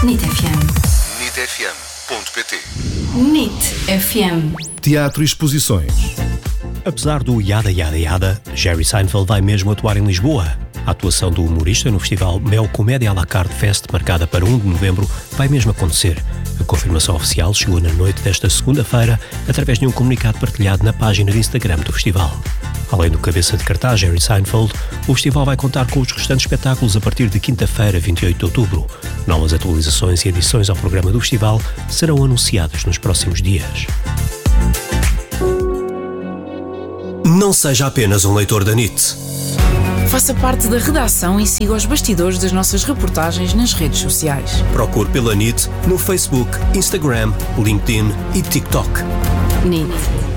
NIT FM. nitfm.pt. NIT FM. Teatro e exposições. Apesar do yada yada yada, Jerry Seinfeld vai mesmo atuar em Lisboa. A atuação do humorista no festival Mel Comédia à la carte Fest, marcada para 1 de novembro, vai mesmo acontecer. A confirmação oficial chegou na noite desta segunda-feira através de um comunicado partilhado na página de Instagram do festival. Além do cabeça de cartaz Jerry Seinfeld, o festival vai contar com os restantes espetáculos a partir de quinta-feira, 28 de outubro. Novas atualizações e edições ao programa do festival serão anunciadas nos próximos dias. Não seja apenas um leitor da NIT. Faça parte da redação e siga os bastidores das nossas reportagens nas redes sociais. Procure pela NIT no Facebook, Instagram, LinkedIn e TikTok. NIT